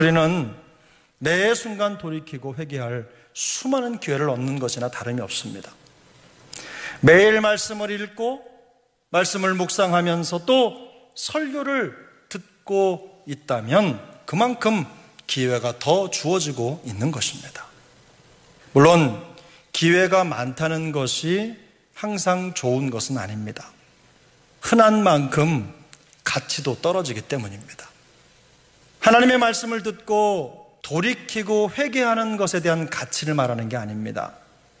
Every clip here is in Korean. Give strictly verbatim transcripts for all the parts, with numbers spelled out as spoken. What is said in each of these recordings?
우리는 매 순간 돌이키고 회개할 수많은 기회를 얻는 것이나 다름이 없습니다. 매일 말씀을 읽고 말씀을 묵상하면서 또 설교를 듣고 있다면 그만큼 기회가 더 주어지고 있는 것입니다. 물론 기회가 많다는 것이 항상 좋은 것은 아닙니다. 흔한 만큼 가치도 떨어지기 때문입니다. 하나님의 말씀을 듣고 돌이키고 회개하는 것에 대한 가치를 말하는 게 아닙니다.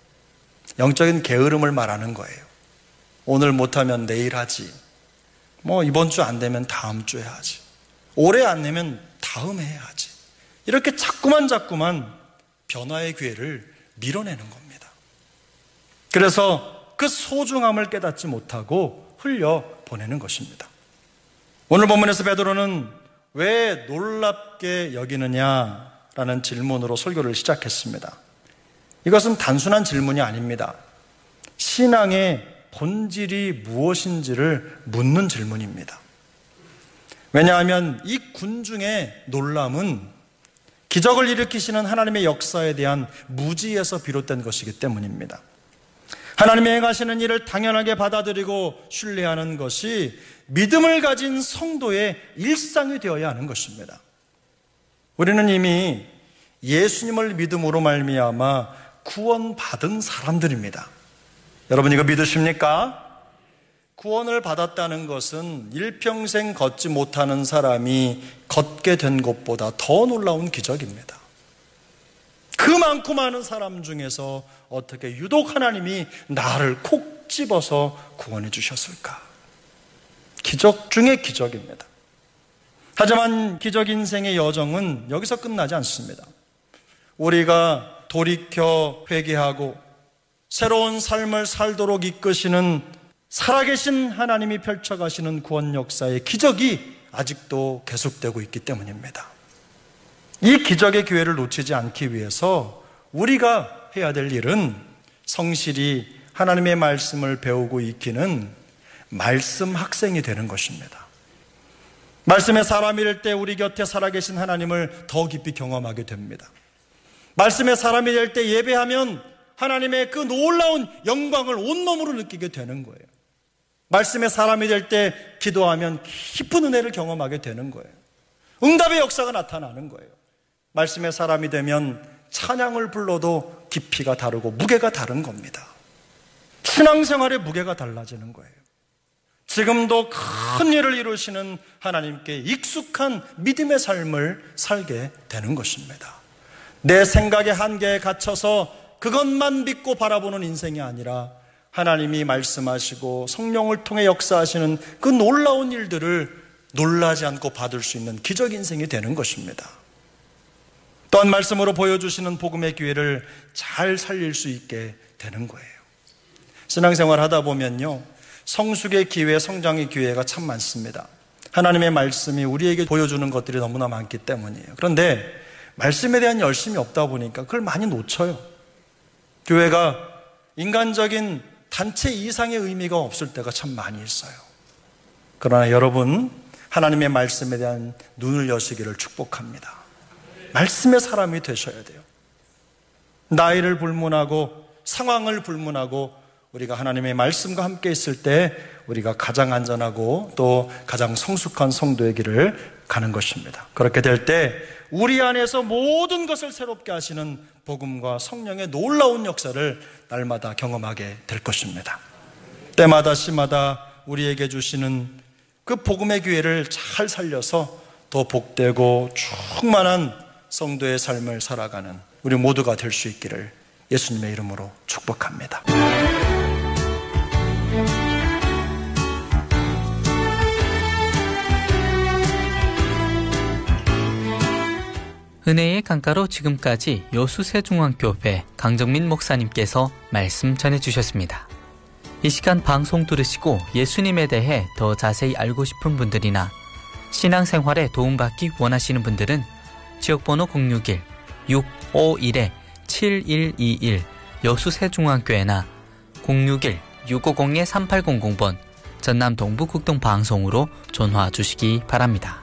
영적인 게으름을 말하는 거예요. 오늘 못하면 내일 하지. 뭐 이번 주 안 되면 다음 주에 하지. 올해 안 되면 다음에 해야지. 이렇게 자꾸만 자꾸만 변화의 기회를 밀어내는 겁니다. 그래서 그 소중함을 깨닫지 못하고 흘려보내는 것입니다. 오늘 본문에서 베드로는 왜 놀랍게 여기느냐라는 질문으로 설교를 시작했습니다. 이것은 단순한 질문이 아닙니다. 신앙의 본질이 무엇인지를 묻는 질문입니다. 왜냐하면 이 군중의 놀람은 기적을 일으키시는 하나님의 역사에 대한 무지에서 비롯된 것이기 때문입니다. 하나님의 행하시는 일을 당연하게 받아들이고 신뢰하는 것이 믿음을 가진 성도의 일상이 되어야 하는 것입니다. 우리는 이미 예수님을 믿음으로 말미암아 구원받은 사람들입니다. 여러분 이거 믿으십니까? 구원을 받았다는 것은 일평생 걷지 못하는 사람이 걷게 된 것보다 더 놀라운 기적입니다. 그 많고 많은 사람 중에서 어떻게 유독 하나님이 나를 콕 집어서 구원해 주셨을까? 기적 중의 기적입니다. 하지만 기적 인생의 여정은 여기서 끝나지 않습니다. 우리가 돌이켜 회개하고 새로운 삶을 살도록 이끄시는 살아계신 하나님이 펼쳐가시는 구원 역사의 기적이 아직도 계속되고 있기 때문입니다. 이 기적의 기회를 놓치지 않기 위해서 우리가 해야 될 일은 성실히 하나님의 말씀을 배우고 익히는 말씀 학생이 되는 것입니다. 말씀의 사람이 될 때 우리 곁에 살아계신 하나님을 더 깊이 경험하게 됩니다. 말씀의 사람이 될 때 예배하면 하나님의 그 놀라운 영광을 온몸으로 느끼게 되는 거예요. 말씀의 사람이 될 때 기도하면 깊은 은혜를 경험하게 되는 거예요. 응답의 역사가 나타나는 거예요. 말씀의 사람이 되면 찬양을 불러도 깊이가 다르고 무게가 다른 겁니다. 신앙생활의 무게가 달라지는 거예요. 지금도 큰 일을 이루시는 하나님께 익숙한 믿음의 삶을 살게 되는 것입니다. 내 생각의 한계에 갇혀서 그것만 믿고 바라보는 인생이 아니라 하나님이 말씀하시고 성령을 통해 역사하시는 그 놀라운 일들을 놀라지 않고 받을 수 있는 기적 인생이 되는 것입니다. 또한 말씀으로 보여주시는 복음의 기회를 잘 살릴 수 있게 되는 거예요. 신앙생활 하다 보면요, 성숙의 기회, 성장의 기회가 참 많습니다. 하나님의 말씀이 우리에게 보여주는 것들이 너무나 많기 때문이에요. 그런데 말씀에 대한 열심이 없다 보니까 그걸 많이 놓쳐요. 교회가 인간적인 단체 이상의 의미가 없을 때가 참 많이 있어요. 그러나 여러분, 하나님의 말씀에 대한 눈을 여시기를 축복합니다. 말씀의 사람이 되셔야 돼요. 나이를 불문하고 상황을 불문하고 우리가 하나님의 말씀과 함께 있을 때 우리가 가장 안전하고 또 가장 성숙한 성도의 길을 가는 것입니다. 그렇게 될 때 우리 안에서 모든 것을 새롭게 하시는 복음과 성령의 놀라운 역사를 날마다 경험하게 될 것입니다. 때마다 시마다 우리에게 주시는 그 복음의 기회를 잘 살려서 더 복되고 충만한 성도의 삶을 살아가는 우리 모두가 될 수 있기를 예수님의 이름으로 축복합니다. 은혜의 강가로 지금까지 여수세중앙교회 강정민 목사님께서 말씀 전해주셨습니다. 이 시간 방송 들으시고 예수님에 대해 더 자세히 알고 싶은 분들이나 신앙생활에 도움받기 원하시는 분들은 지역번호 공육일 육오일 칠일이일 여수세중앙교회나 공육일 육오공 삼팔공공 번 전남 동부국동방송으로 전화 주시기 바랍니다.